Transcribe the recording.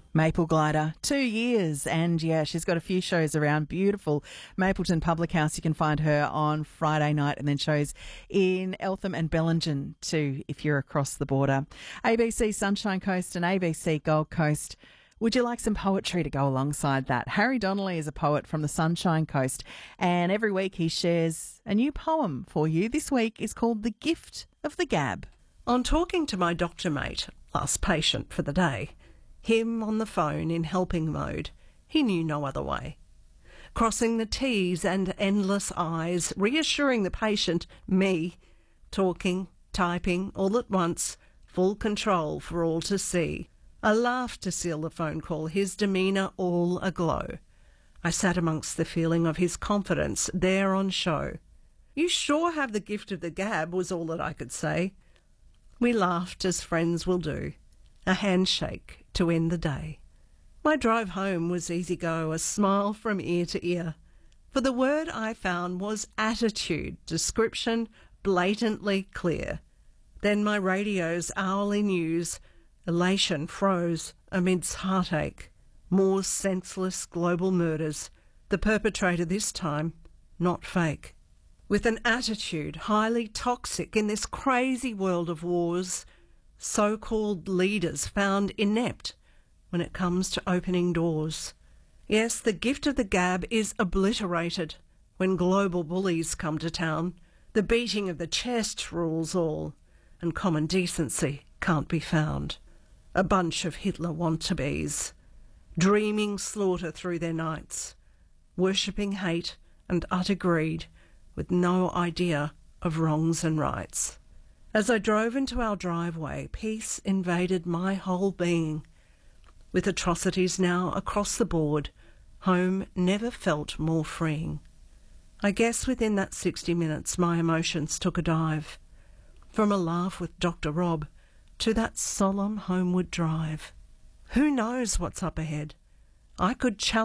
Maple Glider, 2 years, and yeah, she's got a few shows around beautiful Mapleton Public House. You can find her on Friday night, and then shows in Eltham and Bellingen too if you're across the border. ABC Sunshine Coast and ABC Gold Coast. Would you like some poetry to go alongside that? Harry Donnelly is a poet from the Sunshine Coast, and every week he shares a new poem for you. This week is called The Gift of the Gab. On talking to my doctor mate, last patient for the day, him on the phone in helping mode, he knew no other way. Crossing the T's and endless I's, reassuring the patient, me, talking, typing, all at once, full control for all to see. A laugh to seal the phone call, his demeanour all aglow. I sat amongst the feeling of his confidence there on show. "You sure have the gift of the gab," was all that I could say. We laughed as friends will do, a handshake to end the day. My drive home was easy go, a smile from ear to ear. For the word I found was attitude, description blatantly clear. Then my radio's hourly news, elation froze amidst heartache. More senseless global murders, the perpetrator this time not fake. With an attitude highly toxic in this crazy world of wars, so-called leaders found inept when it comes to opening doors. Yes, the gift of the gab is obliterated when global bullies come to town. The beating of the chest rules all, and common decency can't be found. A bunch of Hitler wannabes, dreaming slaughter through their nights, worshipping hate and utter greed with no idea of wrongs and rights. As I drove into our driveway, peace invaded my whole being. With atrocities now across the board, home never felt more freeing. I guess within that 60 minutes my emotions took a dive. From a laugh with Dr. Rob to that solemn homeward drive. Who knows what's up ahead? I could challenge